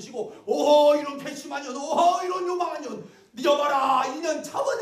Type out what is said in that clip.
드시고 오호 이런 괘씸한 년 오호 이런 요망한 년 여봐라 2년 차원에